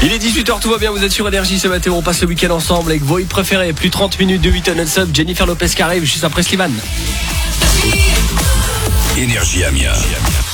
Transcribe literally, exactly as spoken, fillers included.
Il est dix-huit heures, tout va bien, vous êtes sur Énergie ce matin, on passe le week-end ensemble avec vos hits préférés. Plus trente minutes de huit heures non-stop, Jennifer Lopez qui arrive juste après Slimane. Énergie Amiens.